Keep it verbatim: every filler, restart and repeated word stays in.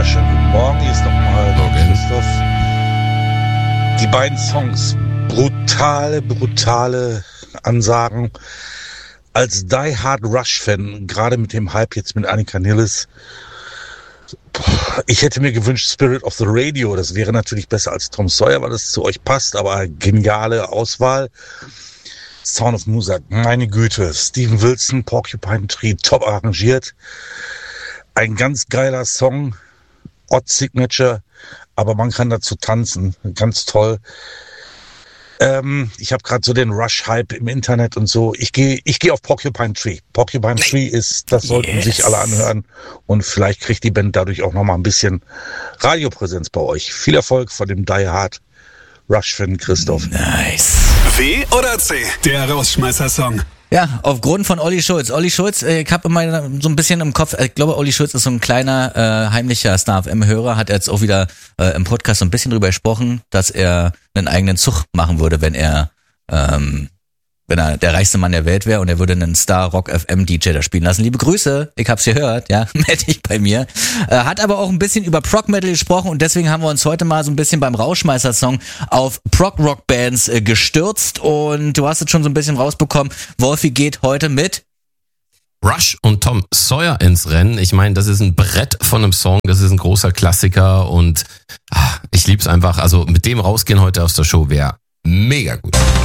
wunderschönen guten Morgen. Hier ist nochmal der Christoph. Die beiden Songs, brutale, brutale Ansagen. Als Die Hard Rush-Fan, gerade mit dem Hype jetzt mit Annika Nilles, ich hätte mir gewünscht Spirit of the Radio. Das wäre natürlich besser als Tom Sawyer, weil das zu euch passt, aber geniale Auswahl. Sound of Music, meine Güte. Steven Wilson, Porcupine Tree, top arrangiert. Ein ganz geiler Song, Odd Signature, aber man kann dazu tanzen, ganz toll. Ähm, ich habe gerade so den Rush-Hype im Internet und so. Ich gehe ich gehe auf Porcupine Tree. Porcupine Tree ist, das sollten yes. sich alle anhören und vielleicht kriegt die Band dadurch auch nochmal ein bisschen Radiopräsenz bei euch. Viel Erfolg von dem Die Hard Rush-Fan Christoph. Nice. W oder C? Der Rausschmeißer-Song. Ja, aufgrund von Olli Schulz. Olli Schulz, ich habe immer so ein bisschen im Kopf, ich glaube, Olli Schulz ist so ein kleiner, äh, heimlicher Star F M-Hörer, hat jetzt auch wieder äh, im Podcast so ein bisschen drüber gesprochen, dass er einen eigenen Zug machen würde, wenn er ähm, wenn er der reichste Mann der Welt wäre und er würde einen Star-Rock-F M-D J da spielen lassen. Liebe Grüße, ich hab's gehört, ja, melde dich bei mir. Äh, hat aber auch ein bisschen über Prog-Metal gesprochen und deswegen haben wir uns heute mal so ein bisschen beim Rauschmeißer-Song auf Prog-Rock-Bands äh, gestürzt und du hast es schon so ein bisschen rausbekommen. Wolfi geht heute mit Rush und Tom Sawyer ins Rennen. Ich meine, das ist ein Brett von einem Song, das ist ein großer Klassiker und ah, ich lieb's einfach. Also mit dem rausgehen heute aus der Show wäre mega gut.